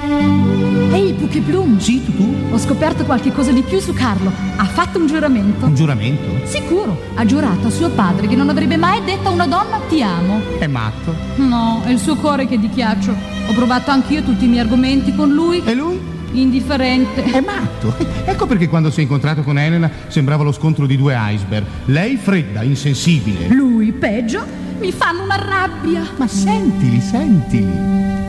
Ehi, Pukiplum. Sì, tu? Ho scoperto qualche cosa di più su Carlo. Ha fatto un giuramento. Un giuramento? Sicuro. Ha giurato a suo padre che non avrebbe mai detto a una donna ti amo. È matto. No, è il suo cuore che di ghiaccio. Ho provato anch'io tutti i miei argomenti con lui. E lui? Indifferente. È matto. Ecco perché quando si è incontrato con Elena sembrava lo scontro di due iceberg. Lei fredda, insensibile. Lui, peggio, mi fanno una rabbia. Ma sentili.